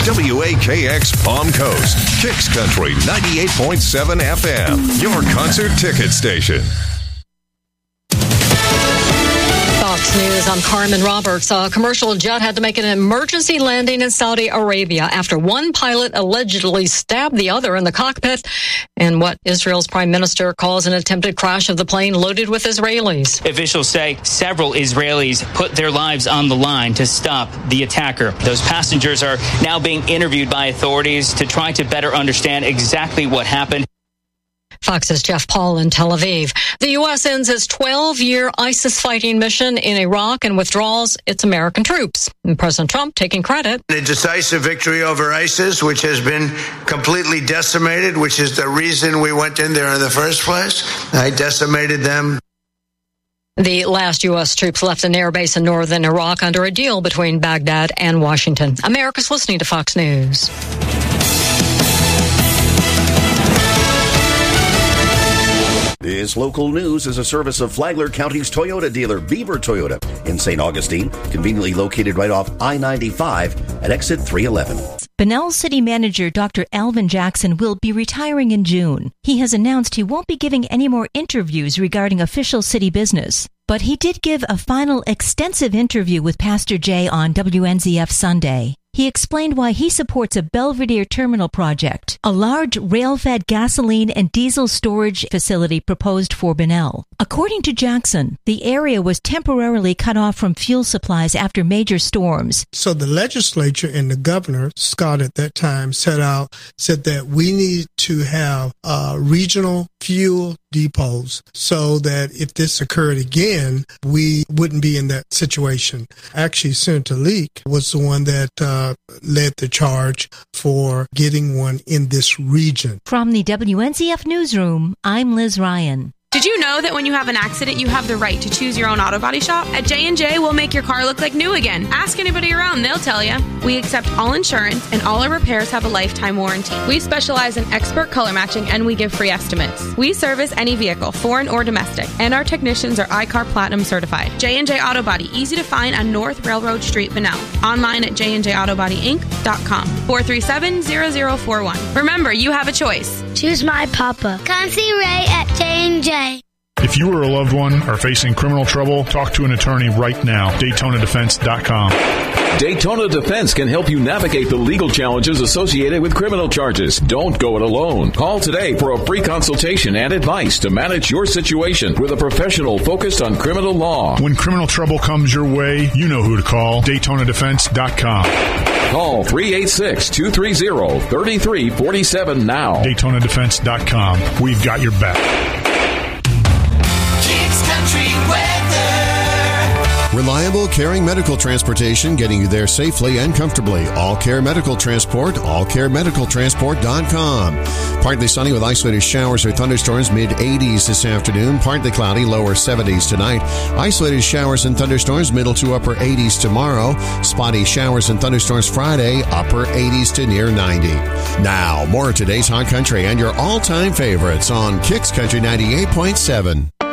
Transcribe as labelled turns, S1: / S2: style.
S1: WAKX Palm Coast, Kicks Country 98.7 FM, your concert ticket station.
S2: Fox News, I'm Carmen Roberts. A commercial jet had to make an emergency landing in Saudi Arabia after one pilot allegedly stabbed the other in the cockpit in what Israel's prime minister calls an attempted crash of the plane loaded with Israelis.
S3: Officials say several Israelis put their lives on the line to stop the attacker. Those passengers are now being interviewed by authorities to try to better understand exactly what happened.
S2: Fox's Jeff Paul in Tel Aviv. The U.S. ends its 12-year ISIS fighting mission in Iraq and withdraws its American troops. And President Trump taking credit.
S4: A decisive victory over ISIS, which has been completely decimated, which is the reason we went in there in the first place. I decimated them.
S2: The last U.S. troops left an air base in northern Iraq under a deal between Baghdad and Washington. America's listening to Fox News.
S5: This local news is a service of Flagler County's Toyota dealer, Beaver Toyota, in St. Augustine, conveniently located right off I-95 at exit 311.
S6: Bunnell City Manager Dr. Alvin Jackson will be retiring in June. He has announced he won't be giving any more interviews regarding official city business. But he did give a final extensive interview with Pastor Jay on WNZF Sunday. He explained why he supports a Belvedere Terminal project, a large rail-fed gasoline and diesel storage facility proposed for Bunnell. According to Jackson, the area was temporarily cut off from fuel supplies after major storms.
S7: So the legislature and the governor, Scott at that time, said that we need to have regional fuel depots so that if this occurred again, we wouldn't be in that situation. Actually, Senator Leak was the one that led the charge for getting one in this region.
S6: From the WNZF Newsroom, I'm Liz Ryan.
S8: Did you know that when you have an accident, you have the right to choose your own auto body shop? At J&J, we'll make your car look like new again. Ask anybody around, they'll tell you. We accept all insurance, and all our repairs have a lifetime warranty. We specialize in expert color matching, and we give free estimates. We service any vehicle, foreign or domestic, and our technicians are iCar Platinum certified. J&J Auto Body, easy to find on North Railroad Street, Bunnell. Online at jnjautobodyinc.com. 437-0041. Remember, you have a choice.
S9: Choose my papa. Come see Ray at J&J.
S10: If you or a loved one are facing criminal trouble, talk to an attorney right now. DaytonaDefense.com.
S11: Daytona Defense can help you navigate the legal challenges associated with criminal charges. Don't go it alone. Call today for a free consultation and advice to manage your situation with a professional focused on criminal law.
S10: When criminal trouble comes your way, you know who to call. DaytonaDefense.com.
S11: Call 386-230-3347 now.
S10: DaytonaDefense.com. We've got your back.
S12: Reliable, caring medical transportation getting you there safely and comfortably. All Care Medical Transport, allcaremedicaltransport.com. Partly sunny with isolated showers or thunderstorms, mid-80s this afternoon. Partly cloudy, lower 70s tonight. Isolated showers and thunderstorms, middle to upper 80s tomorrow. Spotty showers and thunderstorms Friday, upper 80s to near 90. Now, more of today's Hot Country and your all-time favorites on Kicks Country 98.7.